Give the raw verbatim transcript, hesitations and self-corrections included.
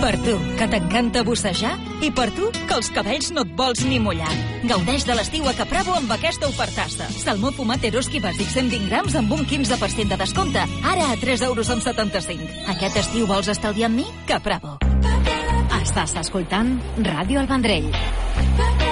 Per tu, que t'encanta bussejar, i per tu, que els cabells no et vols ni mullar. Gaudeix de l'estiu a Capravo amb aquesta ofertassa. Salmó fumat Eroski bàsic cent vint grams amb un quinze per cent de descompte. Ara a tres euros amb setanta-cinc. Aquest estiu vols estalviar amb mi? Capravo. Estàs escoltant Ràdio El Vendrell.